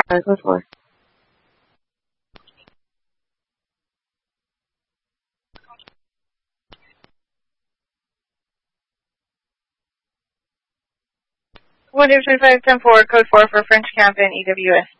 Code 4. One 25 10-4, code 4 for French Camp and EWS